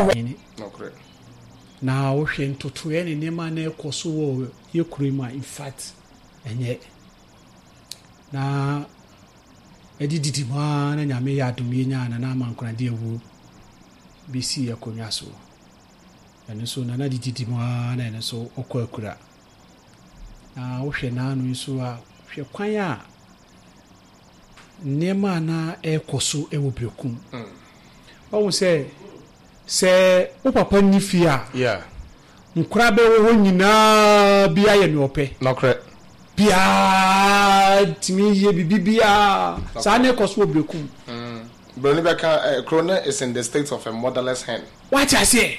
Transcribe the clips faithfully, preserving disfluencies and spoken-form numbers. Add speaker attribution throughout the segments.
Speaker 1: no correct
Speaker 2: na wo hwe ntoto ye ne nema na ekoso wo ye kurima in fact enye na edididi ma na nyame ya adumi nya na na mankona de ewu bisi yakonya so ene so na na dididi ma na ene so okwa na wo hwe na anu so a hwe kwan a nema na ekoso ewo Berekum o say se o papa ni fia
Speaker 1: yeah
Speaker 2: nkura be wo nyina bia ye ne ope
Speaker 1: no correct
Speaker 2: bia timi ye bibia sa na ekoso Berekum
Speaker 1: mm Brony Beka Krona is in the state of a motherless hen.
Speaker 2: What I say?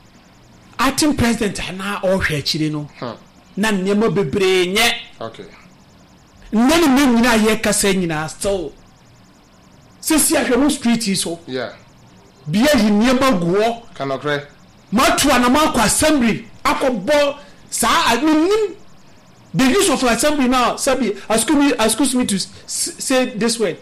Speaker 2: Acting president na o hwe chire no. Na nyema bebre nye.
Speaker 1: Okay.
Speaker 2: Nani me nyina ye kasa nyina still. Sisi ahwe no street so.
Speaker 1: Yeah.
Speaker 2: Bia yi nyema guo.
Speaker 1: Can okre.
Speaker 2: Matu ana makwa assembly akobo sa admin the use of assembly now sabi excuse me excuse me to say this way.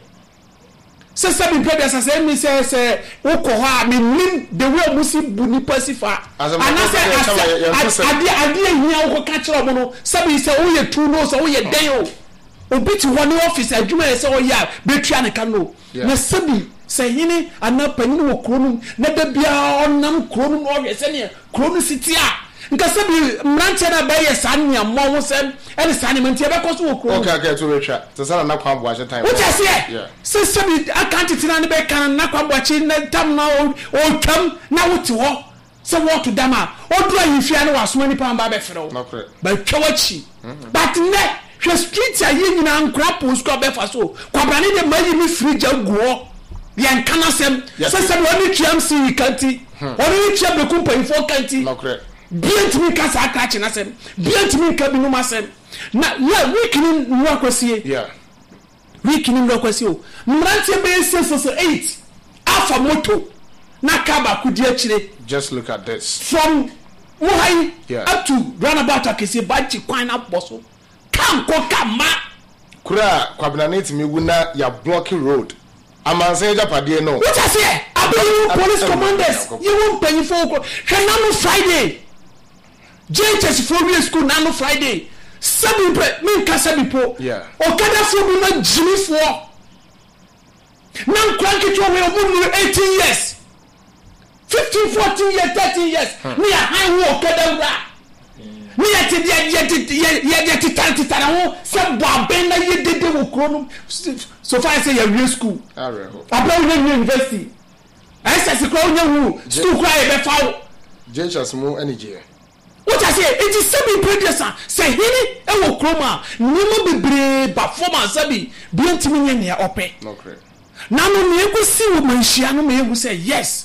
Speaker 2: Se sabi previous say me say say ukoha me nim the way musi buni pasifa ana say ade ade ehia wo ka kire omo no sabi say wo ye tu no so wo ye den o obi ti one office adwuma say wo ya betua ne ka no na sabi say hini ana panyin wo kronum na da bia onam kronum no ye say ne kronum city a nka sabi mranche na ba ye san ne ammo wo sem ene san ne mantie be koso wo kronum
Speaker 1: okay okay to retwa to say na kwa bo time
Speaker 2: what you say yeah say sabi account tina ne be kan na kwa bo na tam na o twam na wuti ho say what to dama o do ahifia ne waso ani pa ba be fere
Speaker 1: no correct
Speaker 2: ba twachi but ne hwe street a ye nyina nkra post ko be fa so kwabra ne de mayi mi fridge aguo yan kana sem say sabi oni twam si kanti oni twam be kumpa info kanti
Speaker 1: no correct
Speaker 2: biant mi kasa akachi na sem biant mi ka bi no masem na ya weekini nwa kwasie
Speaker 1: yeah
Speaker 2: weekini nwa kwasie o mrantie be six eight afa moto na kaba kudi akire
Speaker 1: just look at this
Speaker 2: from Muhai
Speaker 1: yeah.
Speaker 2: up to roundabout akese bachi kwan na boso kam ko kama
Speaker 1: kura kwabinanate mi wuna ya blocky road amanse japade no
Speaker 2: what I say abu police commanders you won't pay for hwenanu Friday J H S for school nanu Friday seven pre me ka seven po
Speaker 1: yeah
Speaker 2: okada fo bi na jimi fo nan kwanki to we obu eighteen years fifteen fourteen years thirteen years me a high wo okada bra me a ti dia dia ti ye dia ti tanti tara ho se bo ben na ye dede wo kronum so far say you school
Speaker 1: areho
Speaker 2: about university I say se ko nyawu school kwa e be fawo
Speaker 1: J H S mu energy
Speaker 2: what I say it is seven producer say hini e wo kroma nyimo bebre performance abi biantimi nya ne ope
Speaker 1: no correct
Speaker 2: na no me go see wo manhia no me go say yes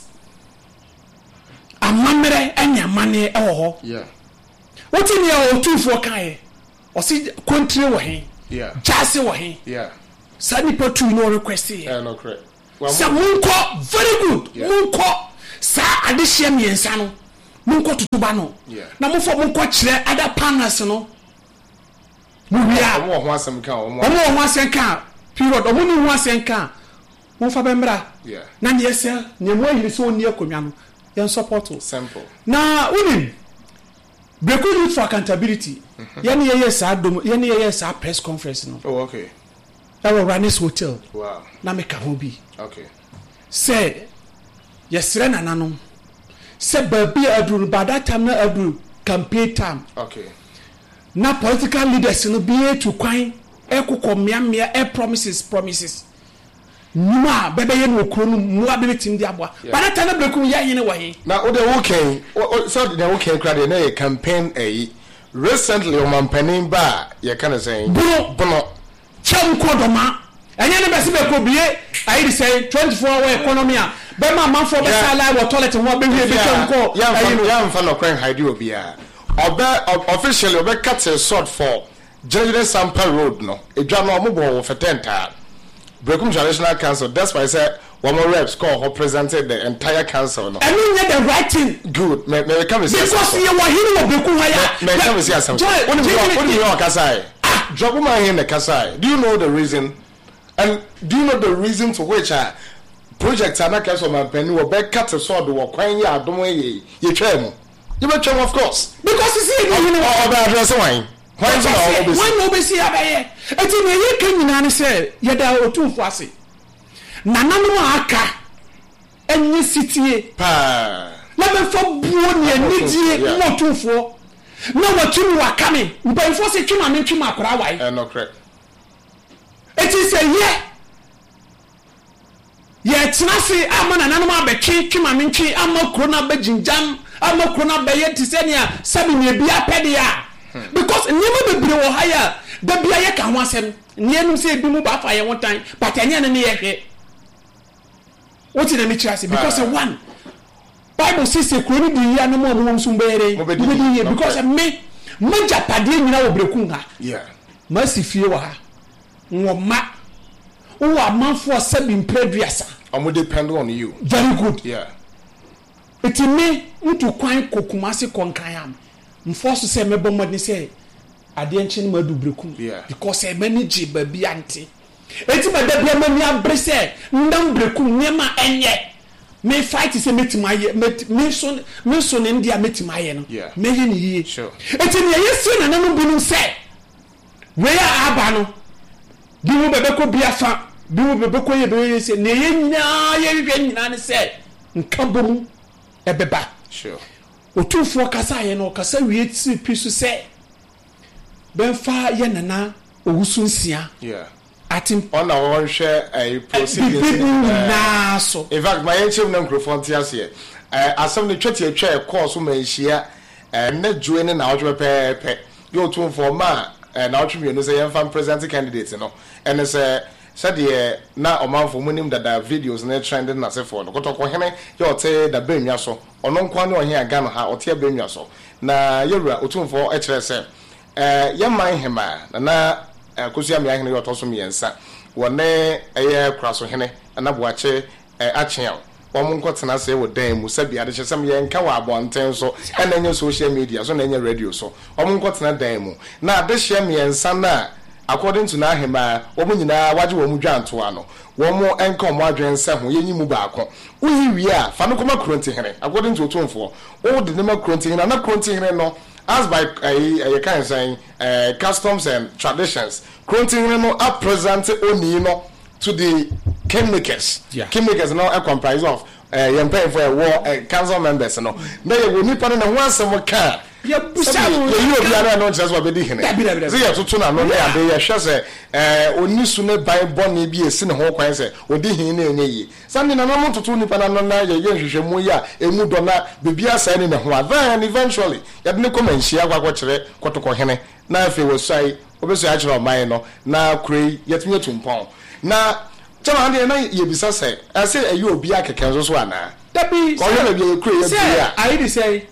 Speaker 2: amamere anya mane e wo ho
Speaker 1: yeah
Speaker 2: what in your two for kai o si country wo hen
Speaker 1: yeah
Speaker 2: jase wo hen
Speaker 1: yeah
Speaker 2: sani potu no request here
Speaker 1: yeah no correct
Speaker 2: sa munko very good munko sa adehia miensa no munko tutuba no na mo fo munko kire other partners no mu bia
Speaker 1: omo ho asem kan omo
Speaker 2: omo ho asem kan period omo ni ho asem kan mo fa be mra
Speaker 1: yeah
Speaker 2: na ne yesa ne mo yiri so oni akonwa no yen support
Speaker 1: simple
Speaker 2: na unim Berekum Youth for Accountability yen ye yes adom yen ye yes press conference no
Speaker 1: oh okay
Speaker 2: our Ranis Hotel
Speaker 1: wow
Speaker 2: na me ka ho bi
Speaker 1: okay
Speaker 2: say yesre nananom say baby aduru by that time na aduru campaign time
Speaker 1: okay
Speaker 2: na political leaders no be to kwan ekoko miamia e promises promises numa bebe ye no kro no mu ability ndi aboa by that time na Berekum ya yene wa he
Speaker 1: na o de okay so the okay crowd na campaign eh recently o mampanin ba ye kana say
Speaker 2: bono
Speaker 1: bono
Speaker 2: cham kodoma enye ne bese be ko bie ayi say twenty-four hour economy a be ma man for be sala wa toilet ho be wie be cham ko
Speaker 1: ayi no ya mfa no kwen hide obia obe officially obe cut a sword for General Sampa Road no edwa no mo bo for tenta Berekum Traditional Council that's why I said one more reps call who presented the entire council no
Speaker 2: and you the right thing
Speaker 1: good me me come see
Speaker 2: because you were here with Berekum haya
Speaker 1: me come see asem what do you what do you kasai drop my here in the kasai do you know the reason and do you know the reason to which uh, project anaka so man pani wo be cut sword wo kwan ya adom ye ye twa mu you be twa of course
Speaker 2: because you see you know
Speaker 1: oba address why why so obesi
Speaker 2: why no obesi abaye eti me ye kan nyina ne se ye da otumfo ase nananu aka enyi sitie
Speaker 1: pa
Speaker 2: na be fo buo ne anidie mo otumfo na watumi wakame mpanfo se twema me twema akora wai
Speaker 1: eh no correct
Speaker 2: eti se ye ye tenase ama nananu abetwe twema me twe ama krona bejinjam ama krona beye tisenia sabi ne bia pede a because nyema bebre wo haya da bia ye ka ho asem nienum se bi mu ba fa ye wotan but anya ne ye hwe what in the church because uh, one Bible says say kroni di ya no mo mo nsum bere mo be di because me me japade nyina wo breku ha
Speaker 1: yeah
Speaker 2: masi fie wa ha wo ma wo amanfo sabi mpreduasa
Speaker 1: omo depend on you
Speaker 2: very good
Speaker 1: yeah
Speaker 2: eti me ntu kwan kokumase konkan am mforce say me bomod ni say ade enchen ma du breku
Speaker 1: yeah
Speaker 2: because e manage ba bi ante eti ma da bia mani abrese ndam breku nyema enye me fight say metimaye me so me so ne ndia metimaye no me ye ni yi
Speaker 1: sure
Speaker 2: eti ne yesi na nanu binu say we ya aba no bi wo bebeko bia fa bi wo bebeko ye be yesi ne ye nyina ye hwe nyina ne say nkabom ebeba
Speaker 1: sure
Speaker 2: otufo kasa ye no kasa wie ti pisu say ben fa ye nana owusunsia
Speaker 1: yeah
Speaker 2: atim
Speaker 1: on na won share a proceedings
Speaker 2: na so
Speaker 1: in fact my ancient na microphone tias here eh asem ne twete atwa course ma nhia eh na joe ne na odwe pe pe yo tun for ma eh na otwe me no say yemfa president candidate no and say said the na omanfo munim dada videos na trending na say for no kotoko hene yo te da benwa so ono nkwa ne ohia ga no ha ote benwa so na yewura otun for e kire say eh yeman hema na kusia mi ahene yoto so miensa wone eye kraso hene anaboache achia won nkotena se wo dan mu sabi ade chesem ye nka wa abonten so ena nye social media so na nye radio so won nkotena dan mu na ade hye miensa na according to na ahema won nyina waje wo mu dwanto ano won mo enka mo adwen se ho yenyi mu baako uyi wi a fa no koma kronti hene according to otumfo o de ne ma kronti hene na kronti hene no as by a kind of saying uh, customs and traditions continuing no up present only no to the kingmakers
Speaker 2: yeah.
Speaker 1: Kingmakers now are comprised of uh, young paying for a war uh, council members no na you will need pardon and once some can
Speaker 2: ya busa
Speaker 1: you be ara no just what be di hene say ya tutu na no na dey ya hwe say eh onisu ne ban boni bi esi ne ho kwan say odi hin na enye yi sande na no tutu ni pa na no na ye hwehwe mu ya emu do na bibia sai ne ho then eventually ya de ne komanhia agwagwo kire kotoko hene na afi wo sai obeso ya kire oman no na kure yetumi tumpon na chama hande na ye bisa say ase ayi obi akeke so so ana
Speaker 2: that be
Speaker 1: ko ye na bi kure ye bia
Speaker 2: I dey say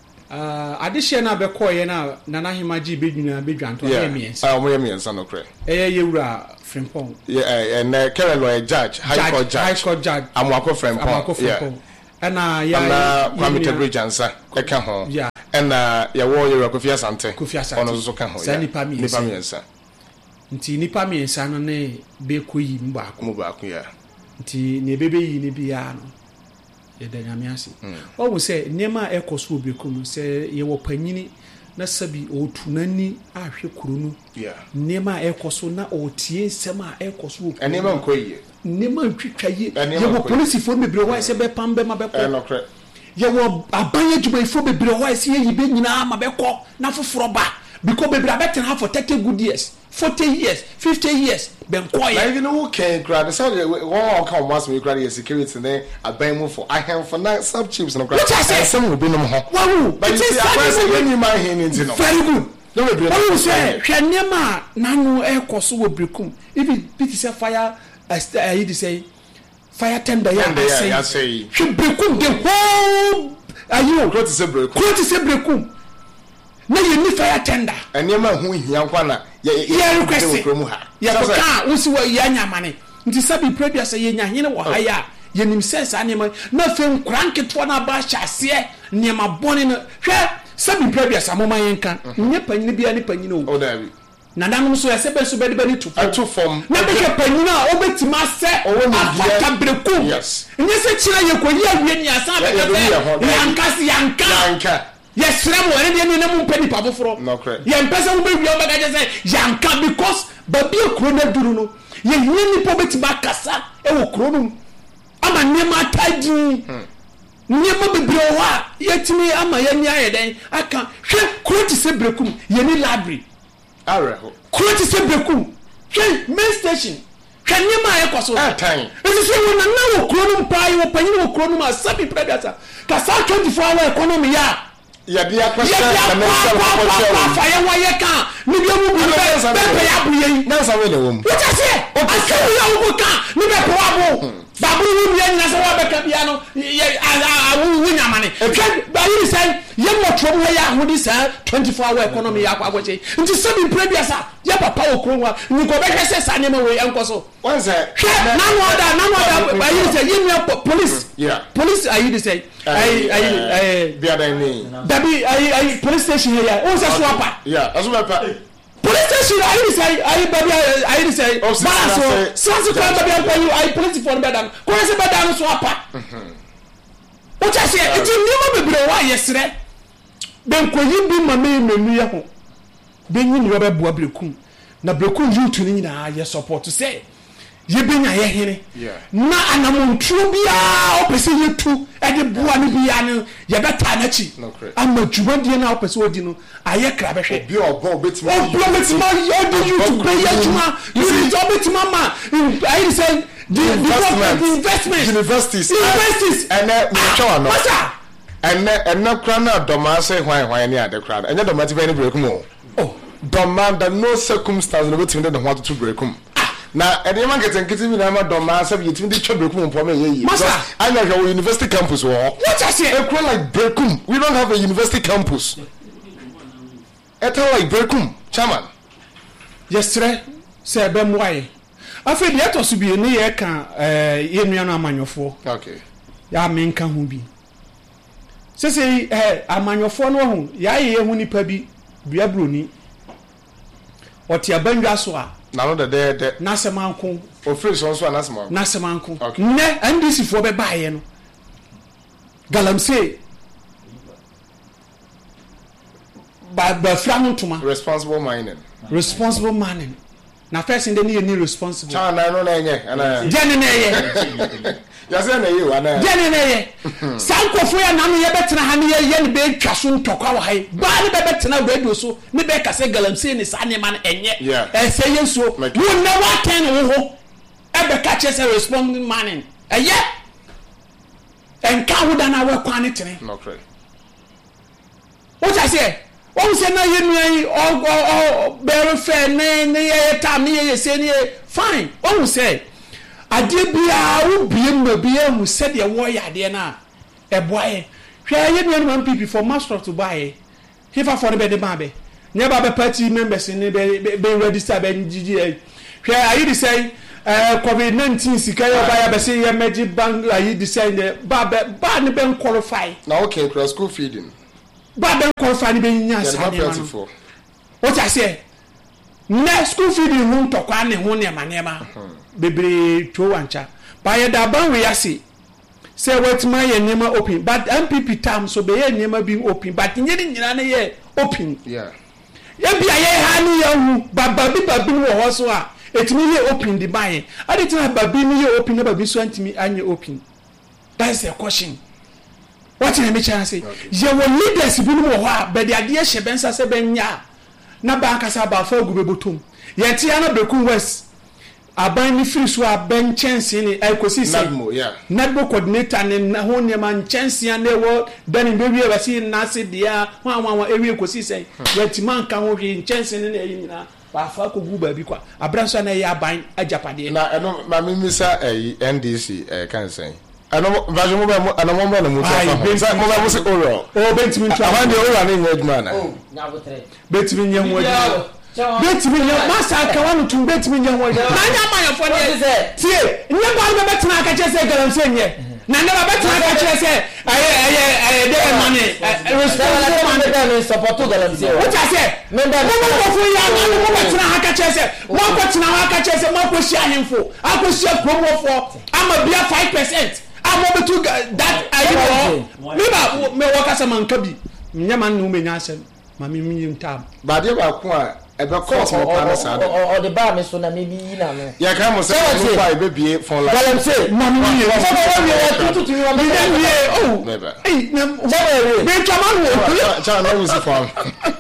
Speaker 2: uh addition na be call ye na nana himaji bedwuna bedwanto ye miensa
Speaker 1: ah mo ye miensa no kure
Speaker 2: eh yewura frimpong
Speaker 1: yeah and uh, Karen lawyer judge high court judge
Speaker 2: high court judge
Speaker 1: amwako frimpong
Speaker 2: amwako frimpong ana ya
Speaker 1: na Kwame Tebridge ansa eka ho
Speaker 2: yeah
Speaker 1: and uh ya wo yewura Kofi Asante
Speaker 2: Kofi Asante
Speaker 1: ono so ka ho
Speaker 2: ya nipa miensa
Speaker 1: nipa miensa
Speaker 2: nti nipa miensa no ne be koyi mbako
Speaker 1: mbako ya
Speaker 2: nti ne bebe yi ne bia no ye da nyame ase o wo se niema ekoso obekum se ye wo panyini na sabi o tunani ahwe kurunu
Speaker 1: yeah
Speaker 2: niema ekoso na o tie sema ekoso obekum
Speaker 1: enema nkoyi
Speaker 2: niema ntwitwaye ye wo police fo bebre ho se be pambe ma be ko
Speaker 1: eh no kre
Speaker 2: ye wo abanye djuma fo bebre ho se ye yibe nyina ma be ko na foforo ba because bebre abetena for thirty good years forty years fifty years ben koye
Speaker 1: na even who can grab so one come once me grab your security then aban for I have for na sub chips no grab some will be no ho
Speaker 2: wow
Speaker 1: but you see I say when you man here into no
Speaker 2: very good
Speaker 1: no be be
Speaker 2: oh say hwe niema nanu e koso wo brekum if it be say fire I you say fire tender ya
Speaker 1: say
Speaker 2: hwe brekum the whole ayo
Speaker 1: what is a brekum
Speaker 2: what is a brekum na ye ni fire tender
Speaker 1: enema hu hia kwa na ye
Speaker 2: ye request ye ko ka usi wo ye anyamane nti sabi producer ye nya hene wo haya ye nim sense anema na fem kranketo na ba hyase niema bone na hwe sabi producer mo man yenka nye panyine bia ni panyine o
Speaker 1: o da bi
Speaker 2: nananom so yɛ sɛ bɛ so bɛ de bɛ ni tu fam
Speaker 1: tu fam
Speaker 2: na bɛ kɛ panyin a ɔbɛtuma sɛ afata berekum
Speaker 1: yes
Speaker 2: nyɛ sɛ kyerɛ yɛ kɔ yi awie ni asan bɛ kɛ sɛ yanka yanka
Speaker 1: yanka
Speaker 2: yɛsrɛ mo ɛne deɛ ne na mo mpɛ nipa foforɔ yɛmpɛ sɛ wobɛwie wobɛka kyɛ sɛ yanka because baabi a kuro no aduru no yɛhia nnipa wobɛtumi akasa ɛwɔ kuro no mu ama nneɛma atadin nneɛma bebree wɔ hɔ a yɛtumi ama yɛni ayɛ dɛn aka hwɛ kuro te sɛ berekum yɛni library kuro te sɛ berekum hwɛ main station hwɛ nneɛma a yɛkɔ so ɛsɛ sɛ wɔ nana wɔ kuro no mu paa yɛwɔ panyin wɔ kuro no mu a sabi prɛ biasa ka saa twenty-four hour economy yɛ a
Speaker 1: yadi akwasa
Speaker 2: na mensa ko ko fa ye wa ye kan ni bi mu bu be be ya bu ye
Speaker 1: na sa we le wo mu
Speaker 2: what I say o ka se ya wo kan ni be po abo ba bu wu ye nyina se wa be ka bia no ye a wu wu nyamane ba yi say ye mo tro mo ya hodi sa twenty-four hour economy ya kwa gwoche nti se bi previous a ye papa o kro wa ni ko be hwese sa ne ma we enko so
Speaker 1: one say
Speaker 2: na no da na no da ba yi say ye me police
Speaker 1: yeah
Speaker 2: police are you the say I I I
Speaker 1: bia da ni
Speaker 2: dabi I I police station here o se swapa
Speaker 1: yeah aso be pa
Speaker 2: police station I you say I baby I you say balance so so ko baby am you I police for be dan ko se be dan swapa o cha se enti ni ma bebre wa yesre ben ko yimbi ma me menu ye ho ben yin yo be boa brekum na brekum youth ni nyina ye support say ye benya ye hene na anamontro bia opese ye tu e de boa ne bia ne ye beta na chi ama dwumadie na opese odi no aye kra behwe
Speaker 1: bi obo obetima
Speaker 2: obo obetima ye do you to pay ye juma you see obetima ma I say the investment investment
Speaker 1: universities
Speaker 2: universities
Speaker 1: and me twa no and and na kra na doma say hwan hwan ne ade kra enya doma ti be ne brekum o
Speaker 2: oh
Speaker 1: doma da no circumstance no betimi de ho to brekum na ede man kete nkete bi na ma do ma sabi yetimi de twa brekum mpo ma yeye I know your university campus wo
Speaker 2: what I say
Speaker 1: e like brekum we don't have a university campus et like brekum chairman
Speaker 2: yesterday say be moaye afi de eto so bi ne ye ka eh ye nua no amanyofo
Speaker 1: okay
Speaker 2: ya menka hu bi se se eh amanyofo no hu ya ye hu nipa bi bia broni oti abandwa so a
Speaker 1: na no de de de
Speaker 2: na semanko
Speaker 1: o free so so na semanko
Speaker 2: na semanko ne N D C fo be baaye no galamsey ba ba framuntuma
Speaker 1: responsible mining
Speaker 2: responsible mining na person de ni responsible
Speaker 1: cha na no na enye ana
Speaker 2: je ne na ye
Speaker 1: ya se na ye wa na
Speaker 2: je ne na ye sankofo ya na no ye betena ha ne ye ye ne be twaso ntokwa wa hai ba ne be betena radio so ne be ka se galamsey ne sa ne man enye e se yeso wo na wa ten wo ho e be ka che se responsible mining eye enka wo da na we kwa ne tene
Speaker 1: no correct
Speaker 2: what I say wọ́n sẹ́ náà yé nùyẹn ọ ọ bẹ̀rẹ̀ fẹ́ ní ní yẹ ta ní yẹ sẹ́ ní yẹ fine wọ́n sẹ́ adé bíyà ó bìí mọ̀ bíyà mu sẹ́díẹ̀ wọ́ yẹ adé náà ẹ̀ bọ́ ayẹ hwẹ́ yé nùyẹn nùyẹn pp for master to buy yẹ hífa fọ́ ní bẹ́ẹ̀ dé máa bẹ̀ ní ẹ bá bẹ party members ní bẹ́ẹ̀ bẹ́ẹ̀ register bẹ́ẹ̀ jíjí ẹ hwẹ́ ayé di sẹ́yìn ẹ covid nineteen sika yẹ ọba yẹ bẹ sẹ yẹ mẹji bank ayé di sẹ́yìn dẹ bá bẹ bá ní bẹ́ẹ̀ qualify.
Speaker 1: na okay cross school feeding.
Speaker 2: Ba ben qualify ni be nya sa ne ma no o ta se na school feeding hu to kwa ne hu ne ma ne ma bebre to wancha ba ye da ban we yase se wetima ye ne ma open but M P P tam so be ye ne ma bi open but nye ni nyina ne ye open
Speaker 1: yeah
Speaker 2: ye bia ye ha ni ye hu baba bi ba bi wo ho so a etimi ye open di ban ye ade tina ba bi ni ye open na ba bi so antimi anye open that's a question. What you me chance say ye wo leaders bi no ho a be de ade ye hye bensa se benya na banka sa ba fa gube botom ye tia na Bekum West aban ni free so a ben chance ni ekosi say
Speaker 1: nadmo yeah
Speaker 2: nadmo coordinator ni ho ne man chance ya na wo dan be wi ba si na se dia ho anwa wa ewi ekosi say ye ti man ka ho wi chance ni na yi nyina ba fa ko gu ba bi kwa abranso na ye aban ajapade
Speaker 1: na eno ma mimisa eh N D C eh kan say ano vajo mo ba mo ano mo ba na mo ta mo ba mo se oro
Speaker 2: o bentimi ntwa
Speaker 1: aban de oro na nya adwuma na
Speaker 3: oh na botre
Speaker 2: bentimi nya ho adwuma bentimi nya masa ka wanu tum bentimi nya ho adwuma na nya ma yofo ne tie nya ba be betina ka che se galamse nye na na ba betina ka che se aye aye aye de money responsible money
Speaker 3: me support to Galamsey.
Speaker 2: What I say? Member of we are not going to have a chance. One question I have a chance. One question I am for. I could share promo for. I'm a beer five percent. I'm over to that. I know. Me work as a man can be. Nyaman no me nyasem. Mami mi ntam.
Speaker 1: Ba de ba ko a e be court mo pa na sa
Speaker 3: o de ba me so na me bi na me.
Speaker 1: Ya kan mo say no ba e be bie phone line.
Speaker 3: Galam say mami mi. So ba we e tutu tu mi wa me.
Speaker 2: Oh. Eh, na
Speaker 3: we
Speaker 2: me chaman wo.
Speaker 1: Cha na wo si phone.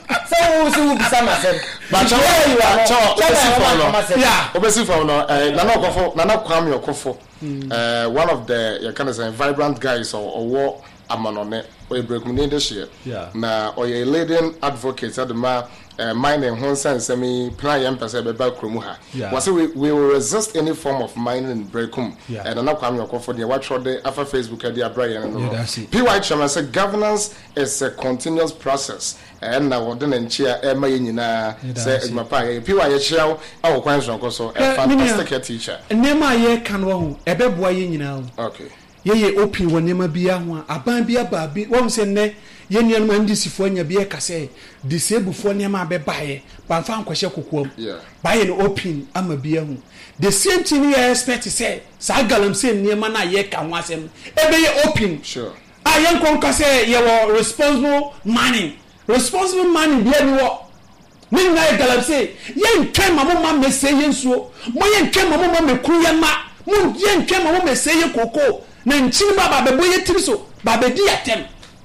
Speaker 3: So wo si wo bisa ma sem.
Speaker 1: Ba cha wo cha wo si phone no.
Speaker 2: Yeah.
Speaker 1: Obesi phone no eh na na okofo na na kwam yokofo. Eh one of the you can say vibrant guys or or amanone we break me this year.
Speaker 2: Yeah.
Speaker 1: Na or a leading advocate at the ma uh, mining hon sense me plan yam pese be ba kromu ha. Was we we will resist any form of mining in Brekum.
Speaker 2: Yeah.
Speaker 1: And na kwam your for the watch the after Facebook and the Brian no.
Speaker 2: Yeah, that's it.
Speaker 1: P Y chairman say governance is a continuous process. And now what den chia e ma nyina say agmapa P Y chia awo kwan so so a fantastic teacher.
Speaker 2: Nema ye kan wo ho e be boa ye nyina ho.
Speaker 1: Okay.
Speaker 2: Ye open wo nema bia ho aban bia ba bi wo se ne ye nua no ndisifo anya bia ka se disabufo nema be bae ban fa ankwhye kokoam
Speaker 1: yeah
Speaker 2: bae no open ama bia ho the same thing you expect say sa Galamsey nema na ye ka ho asem e be ye open
Speaker 1: sure
Speaker 2: ayen kon ka se ye wo responsible mining responsible mining bia ni wo ni na ye Galamsey ye ntwe ma mo ma mese ye nsuo mo ye ntwe ma mo ma meku ye ma mo ye ntwe ma mo mese ye koko na nchini baba bebo ye tiriso baba di atem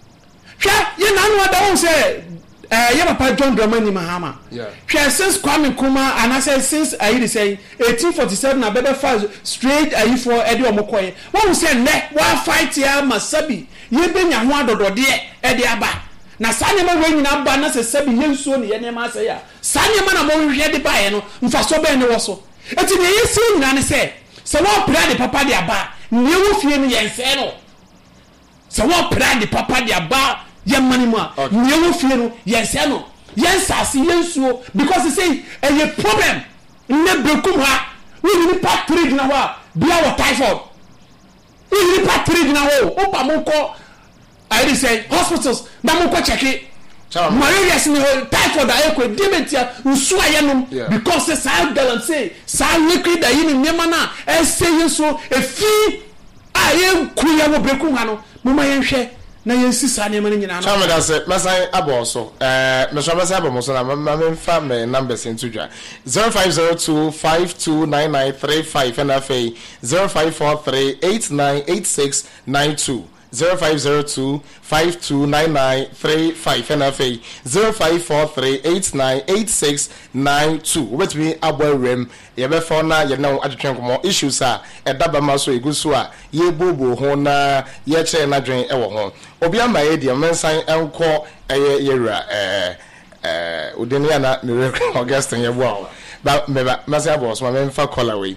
Speaker 2: hwa ye nanu ada won say eh ye papa John Dramani Mahama
Speaker 1: yeah
Speaker 2: hwa since Kwame Nkrumah and I say since ayi say eighteen forty-seven na bebe fast straight ayi for ede omokoye won say ne wa fight ya Masabi ye benya ho adodode ede aba na sanye ma wenyi na ba na se sabi ye nsuo ne ye ne ma say ya sanye ma na mo hwe de ba ye no mfa so be ne wo so enti ne ye si nyina ne say se wo pra de papa de aba ne wo fie no yense no se wo pra de papa de aba ye mani mu a ne wo fie no yense no yensase yensuo because say a problem ne Brekum ha we ni part three na ho bia wo typhoid we ni part three na ho o pa mo ko I say hospitals na mo ko check it malaria sin typhoid da ekwe dementia nsu ayenom because say sa Galamsey sa liquid ayi ni nema na e say yenso efi aye kuya wo Brekum ha no mo ma yenhwe na yensi sa nema ni nyina no
Speaker 1: chama da say mesai aboso eh me so mesai aboso na ma me fa me numbers into dwa zero five zero two five two nine nine three five and afa zero five four three eight nine eight six nine two zero five zero two five two nine nine three five and afa zero five four three eight nine eight six nine two wait me abo rem ye be for na ye na adwetwen komo issues a e daba ma so egusu a ye bobo ho na ye che na dwen e wo ho obi ama ye de mensan enko eye yewura eh eh udeni ana me Augustine ye bo ba me ba masa boss ma me fa call away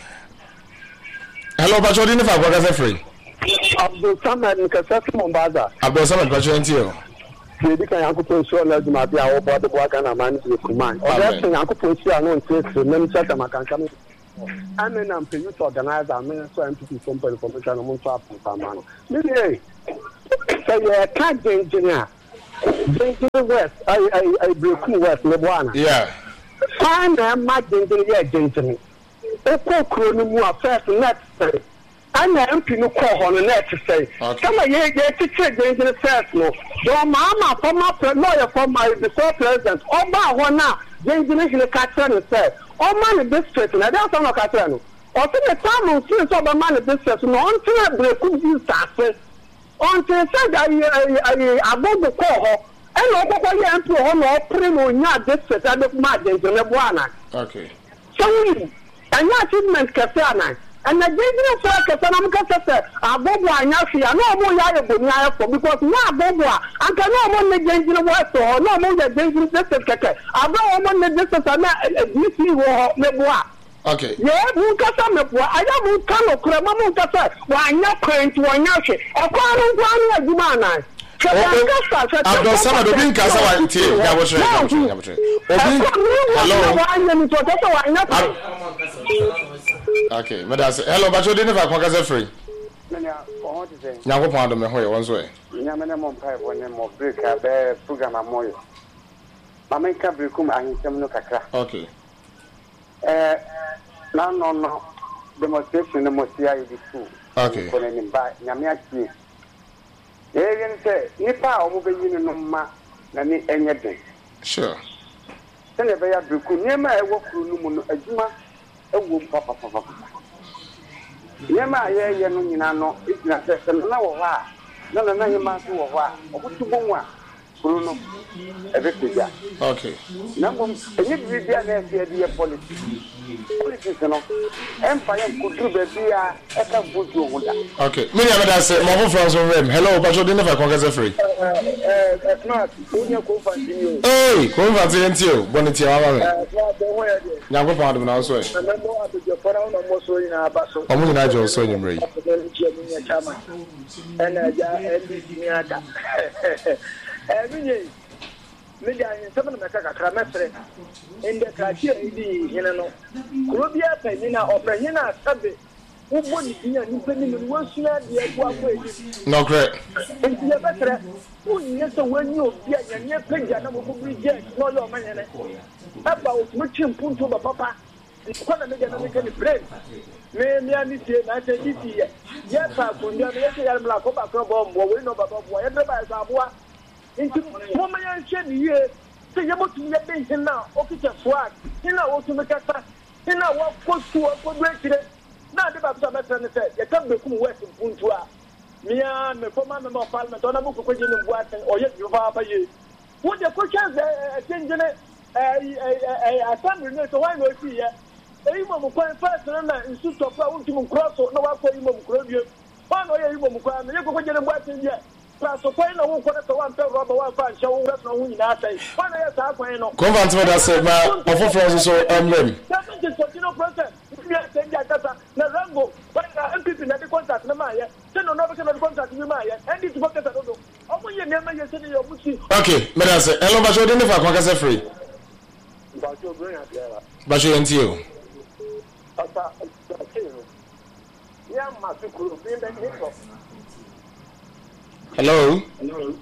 Speaker 1: hello ba jodi ne fa kwa ka free
Speaker 4: Abdul Samad Nkasasi Mombaza.
Speaker 1: Abdul Samad Bachentio.
Speaker 4: Yedi kan yankopon so na djuma bia wo bo de bo aka na man de kuman. O da sen yankopon si anu nte nem chata makanka me. Amen am pe youth organizer me so M P P from information mo so apu pamano. Me dey. Say you can engineer. Engineer West, I I I Brekum West le boana.
Speaker 1: Yeah.
Speaker 4: Find them ma engineer ya engineer. E ko kro ni mu affairs net. Ana M P no call on the net to say. Come on, yeah, yeah, to check the engine first, no. Your mama, former lawyer, for my before president, Oba, one now, the engineer Catherine said, oh, man, district, and that's not Catherine. Or the time on since over man district, no, until I break you start. Until I said I above the call, and over M P on or primo not district, I don't mind the engineer.
Speaker 1: Okay.
Speaker 4: So, and your achievement, Catherine. And the business workers and I'm going to say, I go to Nyashi, I know more Yaya for because now Boboa, I can no more the danger work or no more the dangerous distance. I don't want the distance and D C war Meboa.
Speaker 1: Okay.
Speaker 4: Yeah, who can some of what I don't come of Kramamu to say, why not praying to Nyashi? A quarter one of Dumana.
Speaker 1: Abdul Samad Obin Kasa wa nti ya wo hwe ya wo hwe Obin hello Okay, madam hello but you didn't have Kasa free Nyango Pando me hoye one way.
Speaker 5: Yamana Mompai one more break a bear program moyo. Mamaka Bricum and Semno Kaka.
Speaker 1: Okay.
Speaker 5: Eh, no, no, no. Demonstration the Mosia is true.
Speaker 1: Okay.
Speaker 5: For any by Yamiaki. Alien say, Nipa or moving no ma, Nani anything.
Speaker 1: Sure.
Speaker 5: Then a bear Bricum, Yama, I walk through a Juma, a womb papa. Yama, yeah, yeah, no, no, it's not a no, no, no, no, you must do a while. What you want? Bruno, everything.
Speaker 1: Okay.
Speaker 5: Number, and if we are there, dear politics, politics, you know, empire could do the beer, I can put you on that. Okay.
Speaker 1: Many of us say, Mama France of them. Hello, but you didn't have a congress free.
Speaker 5: Uh, not, who you go for you?
Speaker 1: Hey, come for the N T O, Bonitia. Now, go part of an house. I'm going to go so you may.
Speaker 5: And I every day, maybe I am some of the Cacramestre in the Katia, you know, Colobia Penina or Penina Sabe, who would be a new penny in one year, the
Speaker 1: no great.
Speaker 5: And the better, who yes, when you be a near Penja, who reject no your man. About which you put to the papa, it's quite a mechanical brain. May me say, I say, yes, I could never say I'm like a bomb, or we know about whatever I was. Into woman and shed here, say about to be a bench now, officer swag, you know what to make us, you know what goes to a good now the Babs said, you come to West in Puntua. Me and my former member of Parliament on a book of question in Watson or yet you are by you. What the questions are changing a assembly, so why not see ya? A woman point first and suit of our ultimate cross or no one for him of Crovia. One or you will cry, you go get a Watson yet. So find out what the one tell Robert one fan show that's no winning. I say, one year I find out.
Speaker 1: Come on to what I said, my offer for so emblem.
Speaker 5: That's just no process. If you are saying that, the Rambo, but I'm people that the contact, no Maya, then another kind of contact with Maya, and it's what I don't know. Oh, you never you said your Bushi.
Speaker 1: Okay, but I say, hello, but you didn't have a congress free.
Speaker 5: But you're going up there.
Speaker 1: But you ain't you.
Speaker 5: Yeah, my school, being the
Speaker 1: Hello.
Speaker 5: Hello.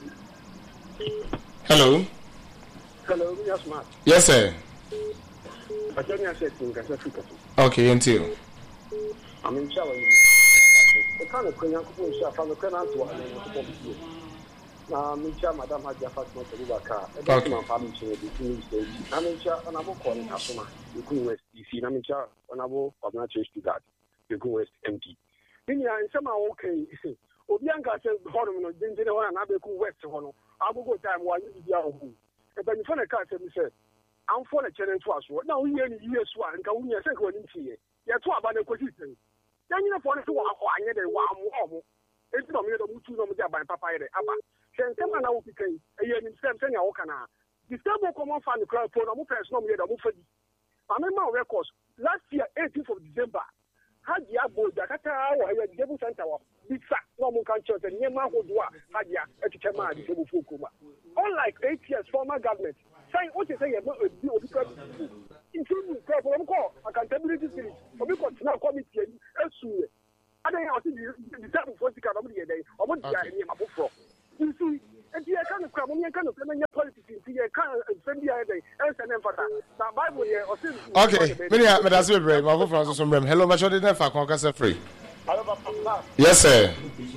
Speaker 1: Hello.
Speaker 5: Hello, yes, ma'am.
Speaker 1: Yes, sir.
Speaker 5: I don't know if Africa.
Speaker 1: Okay, until
Speaker 5: I'm in shower. The kind of Kenyan people from the Kenan to one. Now, Micha, Madame Hadia Fatma to Lubaka, a document family to the two states. Namicha, and I will call in Kasuma, the Queen West, you see, Namicha, and I will have not changed to that. The Queen West empty. In the end, somehow okay. Obianka says, Hormon, Dingy, and Abeku West Hono. I will go time while you be out. And then you find a car, and said, I'm for a challenge to us. Now, we are in years one, and we are second in here. You're two about the position. Then you know, for the two, I need a one. It's not me, the Mutu, no, by Papa, Abba. Send some man out because a year in Sam Senya Okana. The same will come on from the crowd for the Mufas, no, the Mufadi. I remember records last year, eighteenth of December. Hadia Bo, Dakata, or a Debu Santa, Big Sack, no more country, and Yama Hodua, Hadia, Etikama, Debu Fukuma. Unlike eight years former government, saying what you say about a deal because including problem call accountability series, or because now committee and sue. I don't know the type of what you can only a day, or what you are in my book for. You see, and you kind of come on your kind of politics, you can't send the other day, and send them for that. Now, Bible here, or
Speaker 1: okay, many are that's very brave. My friends from Rem. Hello, my children, for Congress free. Yes, sir.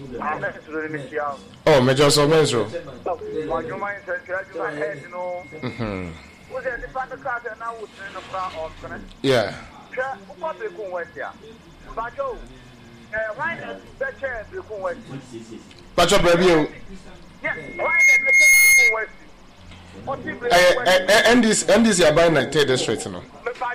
Speaker 1: Oh, Major so Mesro. Yeah. But your baby. And this and this you are buying like Ted District, no.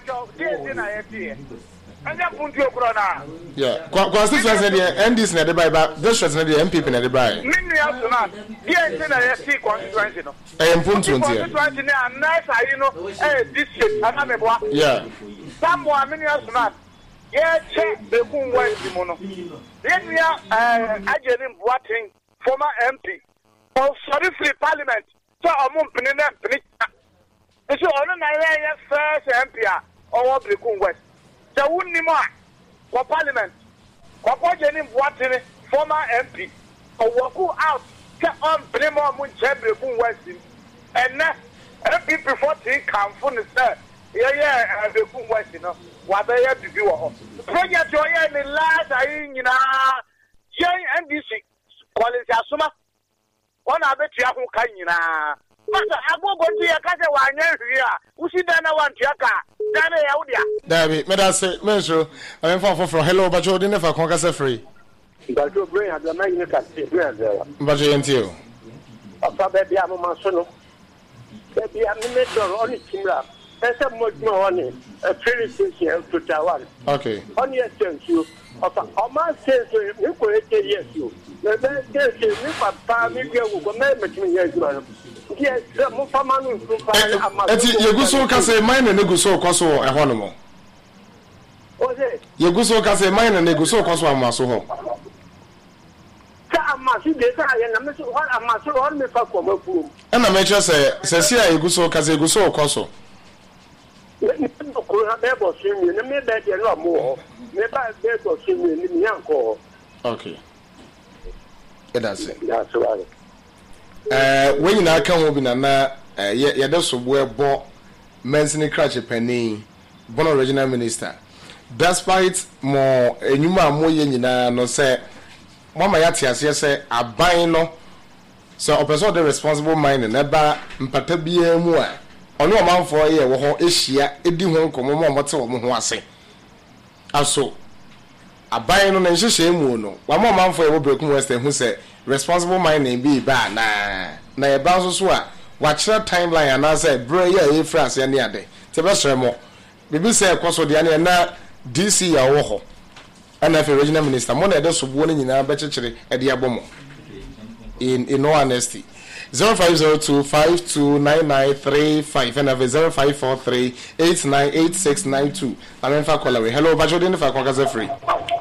Speaker 1: Yeah, constituency said the N D C na the buy, but district na the M P P na the buy.
Speaker 6: Mini house na, the N D C na the constituency no.
Speaker 1: Eh, Mpuntu ntia.
Speaker 6: Constituency na nice, you know, eh district anamebwa.
Speaker 1: Yeah.
Speaker 6: Samwa mini house na, yeah check the kun west mo no. Then ya eh Ajerim Boateng, former M P, of sorry free parliament. So among pinina pinita. So ono na ya first M P a owo Brekun West. So wunni mo for parliament. Kwakwa Jenny Boateng, former M P, or walk out, get on blame on Munchebre West. And now, M P before they come from the sir. Yeah, yeah, and the Boom West, you know, what they have to do. Project Joy and the last, I in young N B C, quality Asuma. One of the Tiahu Kayina. But I go to your cousin one year. Who see Dana one Tiaka? Dana Audia.
Speaker 1: David, may I say, Measure, I'm for for hello, but you didn't have Congress free.
Speaker 5: But you bring at the man you can see where there.
Speaker 1: But you ain't you.
Speaker 5: Baby, I'm a mason. Baby, I'm a major on it. There's a much more on it. A training station to Taiwan.
Speaker 1: Okay.
Speaker 5: On your sense, you. Of a man says, you could say yes, you. The best says, you papa, maybe you will make me yes, man. Yes, the Mufaman will
Speaker 1: provide. You go so can say mine and go so coso a honomo.
Speaker 5: What's it?
Speaker 1: You go so can say mine and go so coso a maso. And I mentioned say, says here, you go so can say go so coso.
Speaker 5: Maybe no more. Maybe I beg or see me in the uncle.
Speaker 1: Okay. That's it.
Speaker 5: That's right.
Speaker 1: Uh, when you now come over na uh, yeah, yeah, that's where bought mentioning crash a penny, born original minister. Despite more a new man, more yen, no say, Mama Yatias, yes, say, a buying no. So, a person the responsible mind and never mpatabia more. On no amount for a year, what is she? It didn't come on what's all more say. Also, a buying on and shame no. One more man for a broken western who said, responsible mind name be bad na na e ba so so a watch that timeline and I said bro yeah e France ya near dey te be sremo bibi say kwaso de na na D C ya wo ho and if regional minister mo na e de so bo na nyina be chechire e de abomo in in all honesty zero five zero two five two nine nine three five and have zero five four three eight nine eight six nine two and fa call away hello ba jodin fa kwa ka free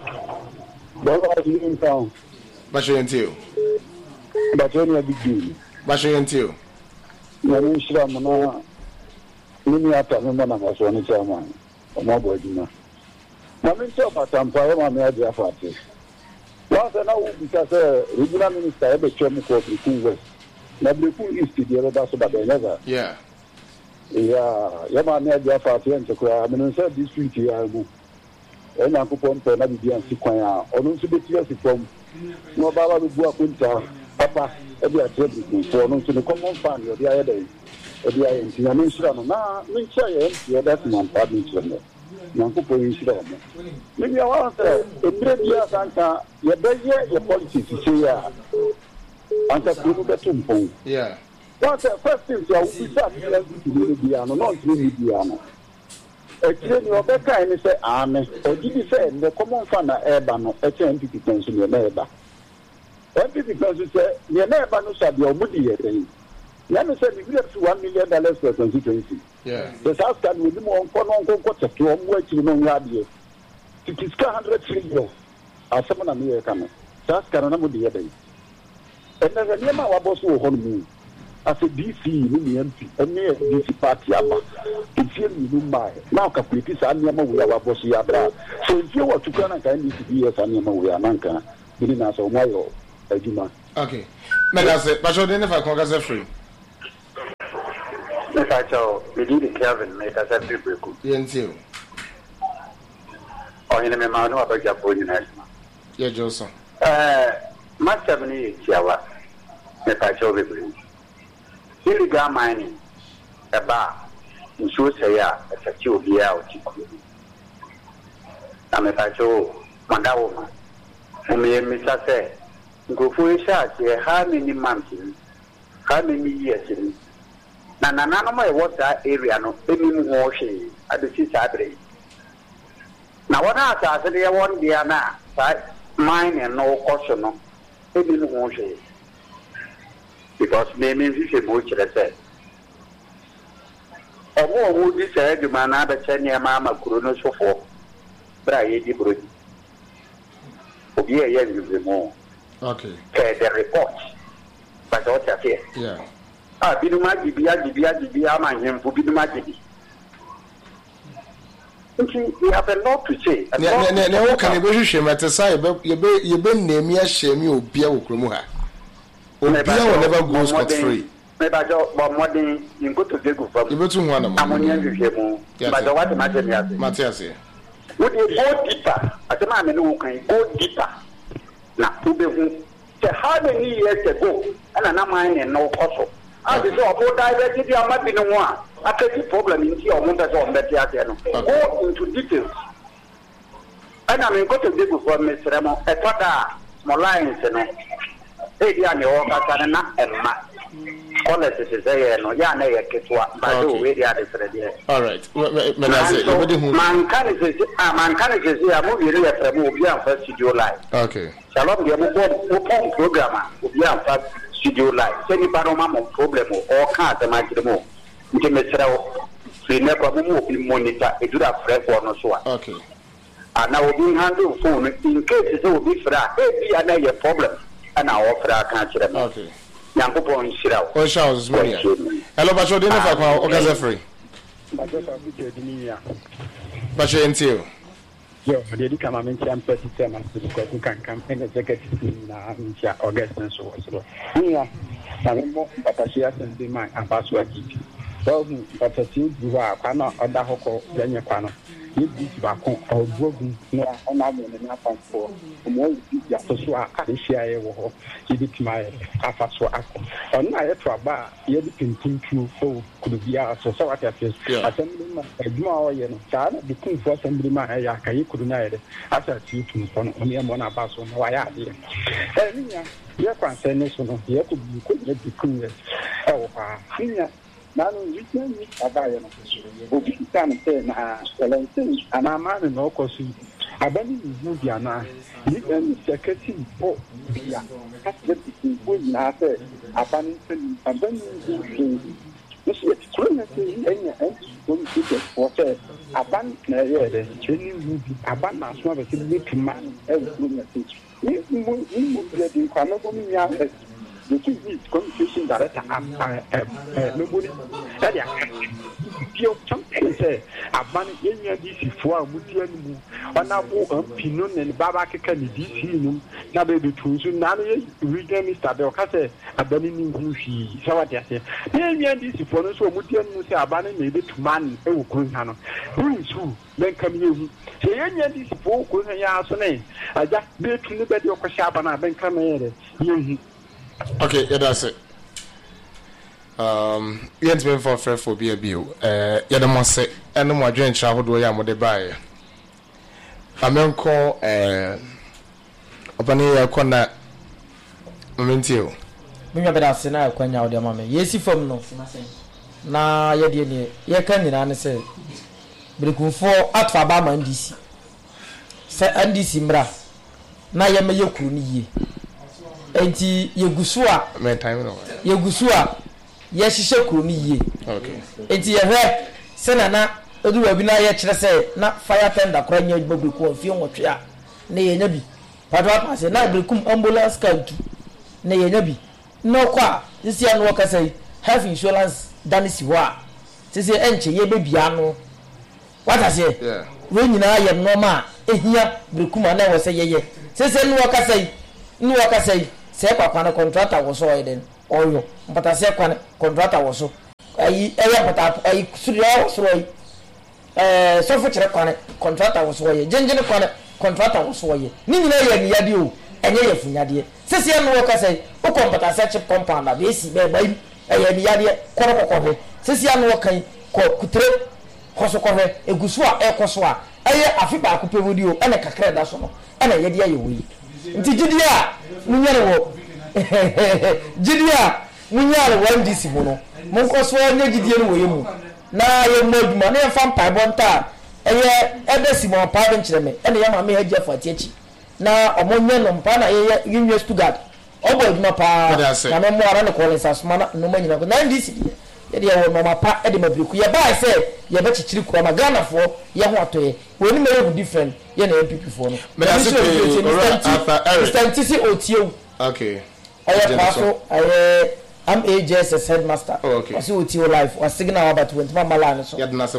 Speaker 5: in town.
Speaker 1: But you ain't you.
Speaker 5: But you are big.
Speaker 1: But you ain't you.
Speaker 5: I'm sure I'm not. Many after me, man, I was on the chairman. I'm not working. I'm in top at some point. I'm here to fight. Once I know because a regional minister ever came to the King West. Now the King East, the other so but never.
Speaker 1: Yeah.
Speaker 5: Yeah. Yeah, man, here to fight and to cry. I mean, said this week here. And I'm going to be a sequoia. Or don't you be clear from no Baba will go up with Papa every attribute for no to the common family of the other day. If you are in the nation, now, make sure you're that's my partner. Nanko Poinshiro. Maybe I want to say, a great year, Santa, your best year, your policy to say, yeah. Answer to the Tumpo.
Speaker 1: Yeah.
Speaker 5: What's the first thing to start to do the piano, not to the piano. A train your better and say, Amen. Or did you say the common fan of Ebano, a ten fifty pence in your neighbor? Empty because you say, your neighbor no shall be a moody again. Let me say, we have one million dollars for constituency.
Speaker 1: Yeah.
Speaker 5: The South Can will be more on quarter to one way to no radio. It is one hundred trillion. As someone American. South Carolina would be a day. And there's a name of boss who hold me. As a D C, M P, and near D C party, it's here in Mumbai. Now, Capritis, and Yama, we are boss Yabra. So if you were to come and kind of be as Anima, we are Nanka, in us or Mayo, Ajuma.
Speaker 1: Okay. Medase, but you didn't have Congress free.
Speaker 5: If I tell we did it, Kevin, make us every break.
Speaker 1: Yes, you.
Speaker 5: Or in a man about your point in
Speaker 1: Yeah, Johnson.
Speaker 5: Uh, much of me, Chiawa, if I tell you. Illegal mining, a bar, in Susia, a secure beer or chicken. I'm a pacho, Mandawa, and me and Mister Say, go for a shot here, how many months, how many years in. Now, none of my water area, no, any washing at the Saturday. Now, what I said, I want the Anna, mine and no caution, no, any washing. Because maybe this is much I said. Or more would be said, you man, other ten year mamma, Kuruno so forth. But I eat the brood. For be a young you more.
Speaker 1: Okay.
Speaker 5: The report. But what I say.
Speaker 1: Yeah.
Speaker 5: Ah, Bidumagi, Biagi, Biagi, Biama, him for Bidumagi. We have a lot to say.
Speaker 1: Ne ne ne wo kan ebe hwehwe metesa ebe ebe ebe nemi a hyemi obia wo kromu ha. Obia will never go scot free.
Speaker 5: Maybe jo bo modern in go to dey go from.
Speaker 1: Ebe tu ho ana mo.
Speaker 5: Amonya hwehwe mu. But the what matter me ase.
Speaker 1: Matthias.
Speaker 5: Would you go deeper? Atema me no kan go deeper. Na ube hu. So how many years ago ana na man no koso. As so about diversity amabi no one. Akati problem in your mother on that yard. Go into details. And I mean, go to the for Mister Remo, a total small lines and a Diana Walker and Emma. All that is a no Yana Ketua, but do really are the
Speaker 1: all right.
Speaker 5: Man can is a man can is a movie really a movie and first studio live.
Speaker 1: Okay.
Speaker 5: Shalom, the programmer will be on first studio live. Send you Paroma problem or can't imagine more. Nti mesrawo free never mo bi monitor e do that fresh one no so.
Speaker 1: Okay.
Speaker 5: And now we handle phone in case it will be fra e bi ana your problem and our fra can kire me.
Speaker 1: Okay.
Speaker 5: Yankopon shirawo.
Speaker 1: O Charles Media. Hello Bacho dey no fa kwa o gaza free.
Speaker 5: Bacho fa bi je ni ya.
Speaker 1: Bacho ntio.
Speaker 5: Yo, the di kama men tiam pesi tema ko ku kan kan en executive na ntia August so so. Ya. Na mo patashia sende man abaso akiti. Well, but a few you are quite other hoko, then you can. You be back or broken, no, on our money, nothing for more. So I share a he did my Afaso Ako. On my bar, you can think you could be our society affairs. Assembly, a more, you know, child, the king for assembly, my Ayaka, you could not as a two to one on your Mona Basso, no, I had here. And your concern is one of the other you could get the queen. Oh, senior. Nanu yitani abaya no obi tan say na selentin anama no kosi abani ni bia na yitani sekati po bia kasbe ti ko na say abani tin abani ni this is crime thing enya en so ti ke for say aban na yede cheni mubi aban na so be ti man e wo na ti ni mo ni mo bia di kwa no ko mi ya the two is communication director and nobody that they are something say aban enya D C for amutia ni onabo ampino ne baba keka ni D C num na be be tunsu na no region Mister Bell ka say abani ni nhuhi so what they say enya D C for no so amutia ni say abani na be tuman e wo kun ha no nsu men kam yehu say enya D C for kun ha ya so ne aja be tunu be de okosha abana ben kam yere yehu.
Speaker 1: Okay, yeah, that's it. Um, yet been for friend for be a bill. Uh, yeah, the most say, and no more drink childhood way I'm the buyer. I'm going to call uh, open a corner. Momentio.
Speaker 3: Me be da se na kwanya ode ma me. Yesi fam no. Na ye de ne, ye kan ni na ne se. Brekunfo atfa ba ma ndisi. Se ndisi mra. Na ye me ye kuru ni ye. Enti yegusu a
Speaker 1: me time no
Speaker 3: yegusu a ye hihye kuro ni ye.
Speaker 1: Okay.
Speaker 3: Enti ye hwe se na na odu wa bi na ye kire se na fire tender kora nya gbegbeku afie nwotwe a na ye nya bi patwa pa se na brekum ambulance count na ye nya bi no kwa sisi anu waka sai health insurance danisi wa sisi enche ye bebia no wata se
Speaker 1: yeah
Speaker 3: we nyina ye normal ehia brekum na wo se ye ye sisi anu waka sai nu waka sai se kwa kwa contractor wo so eden oyo mpata se kwa contractor wo so ayi eya pata ayi suri wo so yi eh so fu kire kwa contractor wo so ye jenjene kwa contractor wo so ye ni nyina ye ni yade o enye ye funyade sisi anu waka sai o kompata se chip compound na be si be bai eye ni yade koro kokko sisi anu waka ko kutre koso kohwe egusu a ekoso a eye afiba akopɛ video ene kakra da so no ene yede ye wi nti jidia munyare wo jidia munyare one D C mu no monko so nya jidie no wo yemu na ye moduma na ye fam pai bonta eye ebesi mo pa ben kireme ene ye ma me haji afati achi na omonye no mpa na ye yinwe Stuttgart obo eduma pa na me mo ara ne ko lensa suma no manyina ko na D C ye de wo mama pa e de mabriku ye ba se ye be chichiri ko ma Ghana fo ye ho atoye we ni me different ye na M P P fo no
Speaker 1: me na se
Speaker 3: Mister Ntisi Otiew
Speaker 1: okay
Speaker 3: aye paso aye I'm A J S S headmaster.
Speaker 1: Oh, okay.
Speaker 3: I see O T O life. I signal about twenty one malano so.
Speaker 1: Yeah, that's a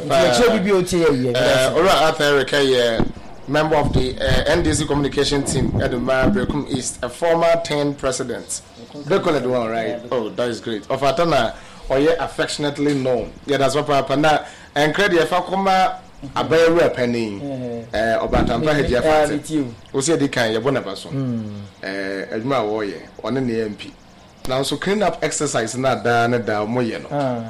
Speaker 3: fire.
Speaker 1: Uh, all right, Arthur Eric, uh, member of the uh, N D C communication team at the Brekum East, a former ten president. Brekum the one, right? Oh, that is great. Of Atana, or yeah, affectionately known. Yeah, that's what happened. And credit if I come a very rare penny. Uh, about Tampa Hedia Fati. We say the kind of one of us. Uh, Edma Warrior, one in the M P. Now, so clean up exercise not done at the Moyeno.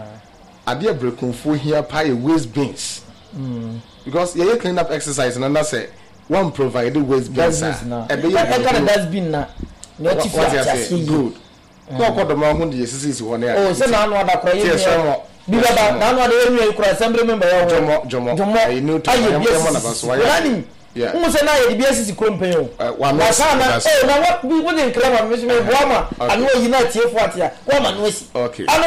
Speaker 1: I dear Brekum for here pie waste bins. Because you clean up exercise and I say one provided waste bins. I got
Speaker 3: a dustbin now. Not
Speaker 1: good. No, what the man who is one year.
Speaker 3: Oh, so now what I call you. Because now what you could assembly member Jomo Jomo. I knew to one of us. Why? Yeah. Who said I B S is company? One was oh, now what we wouldn't claim a mission of Rama. I know you're not here for it. Woman was okay. I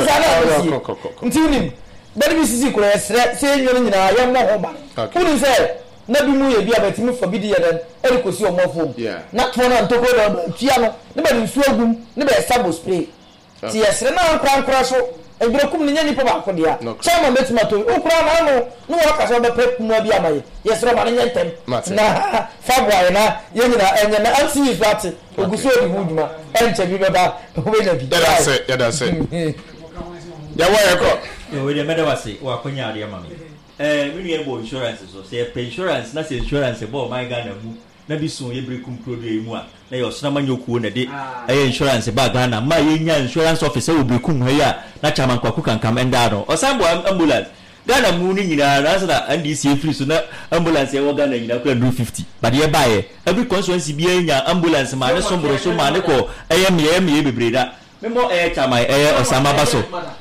Speaker 3: was until him. But this is equal as saying you're in a young woman. Who say, Nabi Muya be able to move for Bidia than Eric was your more. Yeah. Not one on Togo, piano, never in Swagum, never a sabo spray. Yes, and now crown crash. And Brokum Nini Papa, Chama Metmato, Ukrano, no workers on the pep Mobiama. Yes, Roman Yentem, Nah, Fabwana, Yena, and then I'll see his rat, Oguso Woodma, and Chababa, who
Speaker 1: that's it, that's it. Yeah, where I go.
Speaker 7: You will never say, or Conya, dear mammy. Eh, we need insurance, so say insurance, not insurance about my gun. Maybe soon you break um produce one. Now your snowman you cool a day. A insurance about Ghana. My insurance officer will be come here. Not Chaman Kwaku can come and down. Or some ambulance. Ghana mooning in our answer and D C free so that ambulance you are Ghana in a do fifty. But here by every constituency be in your ambulance, my sombro so manico. I am the M E breda. Memo air Chamai air or some abaso.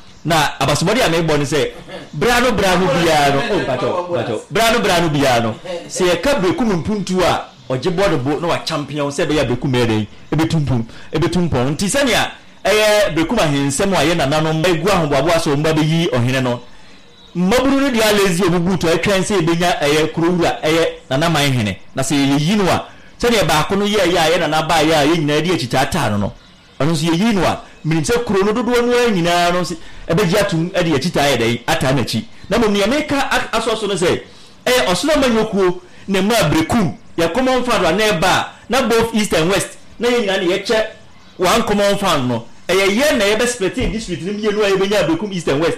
Speaker 7: Na abasomodi amebon say brano brano biano oh bato bato brano brano biano say e ka brekum mpuntu a ojebode bo no wa champion say be ya brekum eden e betumpum e betumpon nti sania eh brekum ahensem a ye nananom egu ahoboabo aso mba be yi ohene no maburu no dia lazy obubuto e twen say be nya eh kurowura eh nanaman hene na say ye yi no a sania ba ko no ye ye ye nanaba ye ye nyina di achicha ata no no ono so ye yi no a minse kuro no dodo no nyina no ebeji atum e de achita ye dai ata na chi na mo ne meka asoso no say eh osoro manyokuo na ma brekum ya common fund na eba na both east and west na ye nyina ne ye che one common fund no eh ye na ye be split district ni ye no ye be nya brekum east and west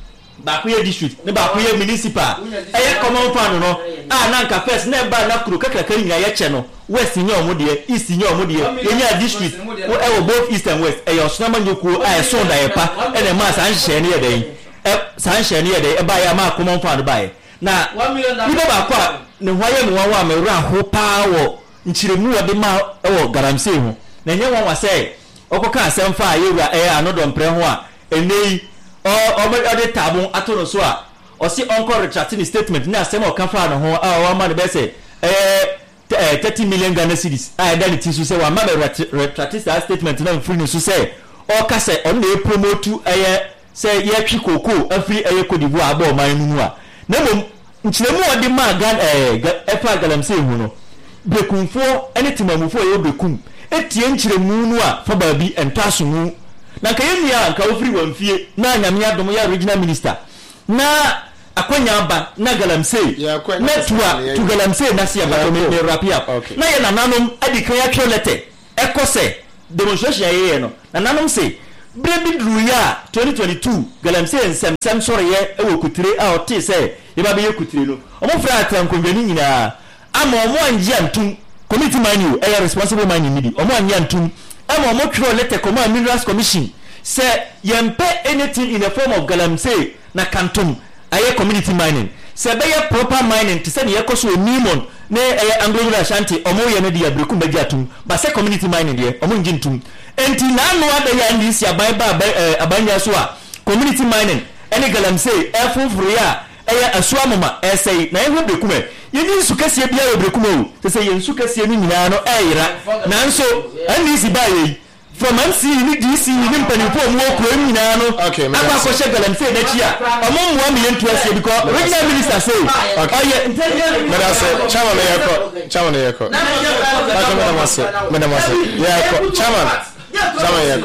Speaker 7: ba ku ye district ne ba ku ye municipal eh common fund no ah na nka first na eba na kuro kakaka nyina ye che no west nya omode east nya omode ye nya district wo e both east and west eh osoro manyokuo ah so da ye pa e na ma san hye ne ye dai eh san hye ne ye dai e ba ya ma common fund ba ye na ibo ba kwa ne hwaye mu wa me ra ho pa wo nchiremu wo de ma e wo garamse ho na nye won wa say okoka asem fa ayewura e anodo mpre ho a enei o o me de tabun atono so a o si onko retracting statement na asem o ka fa no ho a wa ma ne be say eh thirty million Ghana cedis a da ni ti so say wa ma retracting statement na free no so say o ka say on na promote eh say ye twi koko afri eh Cote d'Ivoire aba o man nu a na mom nchiremu odi ma gan eh efa galamse hu no bekunfo ene timamufo ye bekum etie nchiremu nu a fa ba bi entaso mu na ka yemia nka ofri wamfie na anyame adom ya regional minister na akonya aba na galamse na tuwa tu galamse na sia ba me rapia na ye nananom adika ya twelete ekose demonstration ye no nananom se brebi druya twenty twenty-two galamse nsem sem sore ye ewo kutire a oti se ye ba be ye kutire no omo fra atan konveni nyina ama omo anje antum committee man you e responsible man you need omo anje antum ama omo tro letter command minerals commission say yempe anything in the form of galamse na kantum aye community mining say be ye proper mining to say ye koso nimon ne e Anglo Ashanti omo ye ne dia brekum be atum ba say community mining de omo nji ntum enti na no ada ya ndi si aban ba abanya so a community mining ene galamse e fufuru ya eye asua mama essay na ehwe brekum e yini sukasie bia ye brekum o say ye sukasie ni nyina no eyira nanso andi si ba ye from M C ni D C ni mpanifo mu okro nyina no aba ko she galamse na chia omo mo am ye ntu asie because regional minister say oye intelligent
Speaker 1: meda say chairman yeko chairman yeko madam madam say madam say yeko chairman chairman yeko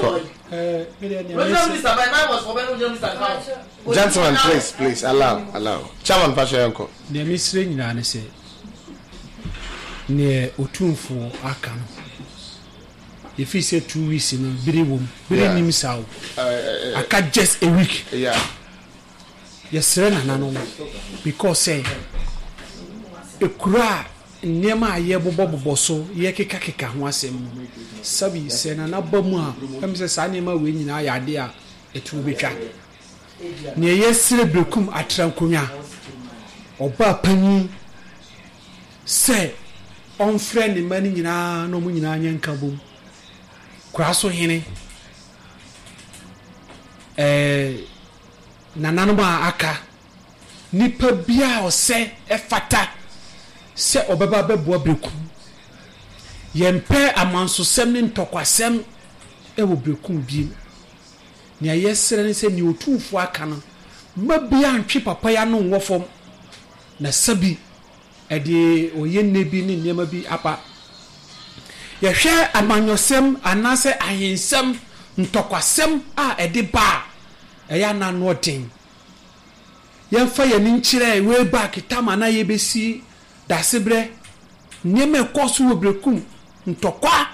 Speaker 1: Gentlemen, please, please, allow, allow. Chairman Pashayanko.
Speaker 2: The mystery in an say near Utunfo Akano. If he said two weeks in a very womb, very him south. I cut just a week.
Speaker 1: Yeah.
Speaker 2: Yes, sir, and because say a cry near my year bobo bosso, yekika kika was him. Sabi send an aboma, comes a sanima winning idea, a true witcher. Near yesterday, Brucum at Trancunia or Bapani say on friend in money in our no moon in Kabum. Crasso Henny eh Nananoma aka nipa bia o se efata se obeba bebo breku yempe amanso sem ne ntokwasem e wo breku bi ne ayesere ne se ni otumfo aka no mabia antwe papa ya no nwofom na sabi e de oyenne bi ne nyema bi apa yehwe amanyosem anase ahensem ntokwasem a e de ba eya na no den yemfa ye ni nkyire we back tama na ye besi dasebre nyeme koso obrekum ntokwa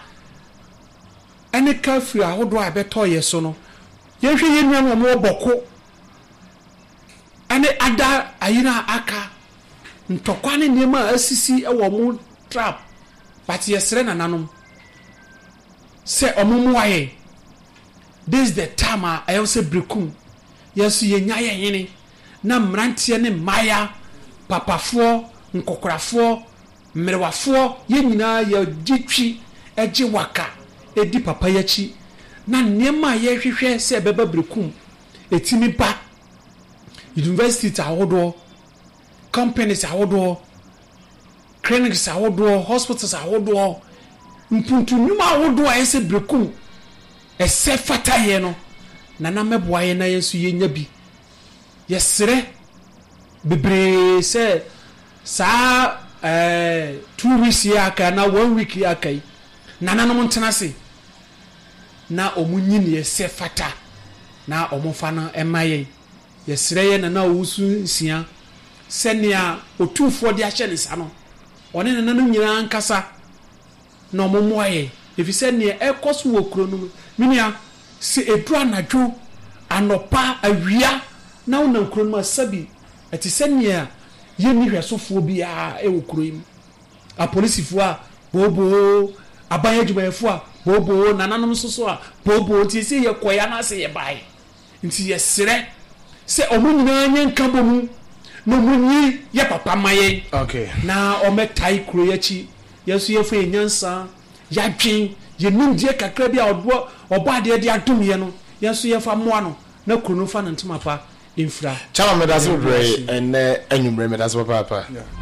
Speaker 2: ene kafi ahodo a beto ye so no yehwe ye nua mo boko ene ada ayina aka ntokwa ne nyema asisi ewo mu trap but yesre na nanom se omumu aye this is the time I also brekum yesu ye nya ye hene na mrantie ne maya papafo nkokrafo mmerewafo ye nyina ye gitwi eje waka edi papa yachi na niema ye hwehwe se beba brekum etimi ba university ahodo companies ahodo clinics ahodo hospitals ahodo mpuntu nyuma ahodo a ese brekum ese fata ye no na na meboa ye na yesu ye nya bi yesere bebre se sa eh two weeks ya aka na one week ya aka na na no ntena se na omunyi ne ese fata na omofa no emaye yesere ye na na owusu nsia senia otufo de ahye ne sa no one na na no nyina nkasa na omomoye efi senia ekoso wo kuro no minia se edu anadwo anopa awia na wona kuro no asabi ati senia ye ni hwesofo bia e wo kuro im a policefo a bobo abanye djumayefo a bobo nananom soso a bobo ti se ye koya na se ye bai nti ye sere se omunyina anya nka bomu no munyi ye papa maye
Speaker 1: okay
Speaker 2: na ometai kuro yachi yesu ye fe nyansa ya dwen ye nimdie kakra bia obo obo ade de adom ye no yesu ye fa moa no na kuro no fa ntema pa infra
Speaker 1: chama medazo bre en enumre medazo papa yeah.